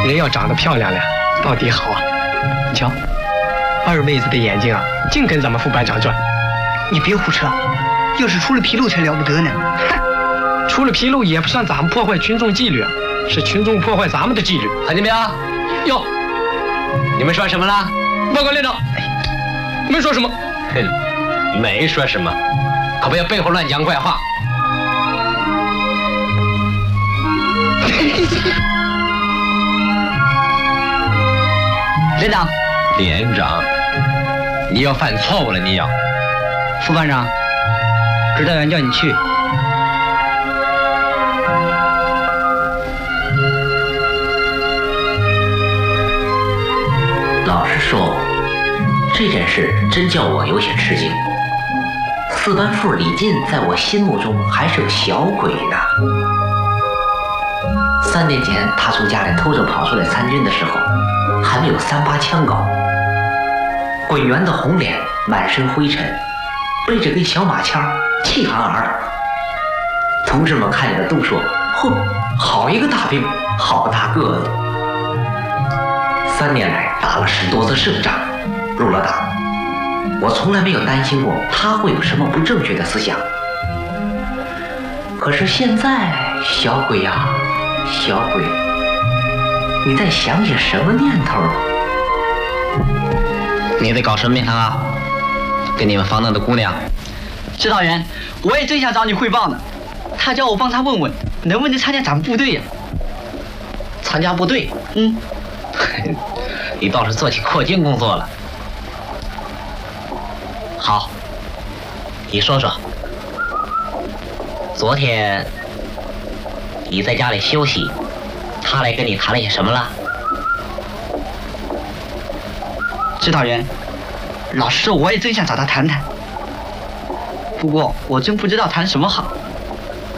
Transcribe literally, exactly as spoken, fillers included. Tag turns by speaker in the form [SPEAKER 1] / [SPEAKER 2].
[SPEAKER 1] 人要长得漂亮了，到底好啊！你瞧，二妹子的眼睛啊，净跟咱们副班长转。
[SPEAKER 2] 你别胡扯，要是出了纰漏才了不得呢。
[SPEAKER 1] 哼，出了纰漏也不算咱们破坏群众纪律，是群众破坏咱们的纪律。
[SPEAKER 3] 看见没有？哟，你们说什么了？
[SPEAKER 1] 报告连长，没说什么。
[SPEAKER 3] 哼，没说什么，可不要背后乱讲怪话。
[SPEAKER 2] 连长，
[SPEAKER 3] 连长，你要犯错误了，你要。
[SPEAKER 2] 副班长，指导员叫你去。
[SPEAKER 4] 老实说，这件事真叫我有些吃惊。四班副李进在我心目中还是个小鬼呢。三年前他从家里偷着跑出来参军的时候，还没有三八枪高，滚圆的红脸，满身灰尘，背着根小马枪，气昂昂的。同志们看见了都说：“嚯，好一个大兵，好大个子！”三年来打了十多次胜仗，入了党，我从来没有担心过他会有什么不正确的思想。可是现在，小鬼呀、啊，小鬼，你在想些什么念头？
[SPEAKER 3] 你在搞什么名堂啊？跟你们防弹的姑娘。
[SPEAKER 2] 指导员，我也正想找你汇报呢。他叫我帮他问问，能不能参加咱们部队呀、啊？
[SPEAKER 3] 参加部队？
[SPEAKER 2] 嗯。
[SPEAKER 3] 你倒是做起扩军工作了。好，你说说，昨天你在家里休息，他来跟你谈了些什么了？
[SPEAKER 2] 指导员，老实说，我也真想找他谈谈，不过我真不知道谈什么好。